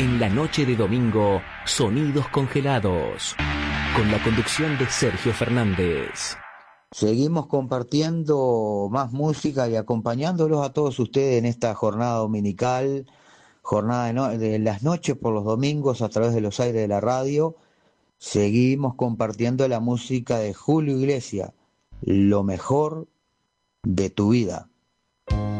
En la noche de domingo, Sonidos Congelados, con la conducción de Sergio Fernández. Seguimos compartiendo más música y acompañándolos a todos ustedes en esta jornada dominical, jornada de las noches por los domingos a través de los aires de la radio. Seguimos compartiendo la música de Julio Iglesias, lo mejor de tu vida.